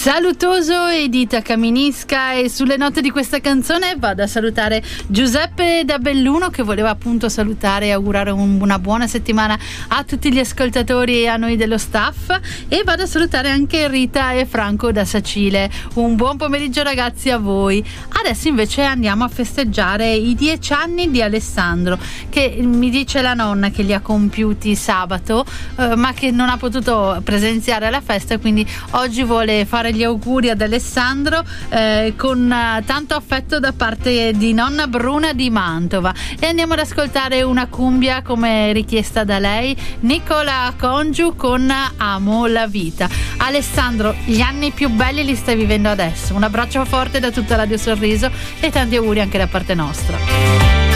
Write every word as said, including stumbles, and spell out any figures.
Salutoso Edita Caminisca, e sulle note di questa canzone vado a salutare Giuseppe da Belluno, che voleva appunto salutare e augurare un, una buona settimana a tutti gli ascoltatori e a noi dello staff, e vado a salutare anche Rita e Franco da Sacile. Un buon pomeriggio ragazzi a voi. Adesso invece andiamo a festeggiare i dieci anni di Alessandro, che mi dice la nonna che li ha compiuti sabato, eh, ma che non ha potuto presenziare alla festa, quindi oggi vuole fare gli auguri ad Alessandro eh, con uh, tanto affetto da parte di nonna Bruna di Mantova. E andiamo ad ascoltare una cumbia come richiesta da lei, Nicola Congiu con Amo la vita. Alessandro, gli anni più belli li stai vivendo adesso. Un abbraccio forte da tutta Radio Sorriso e tanti auguri anche da parte nostra.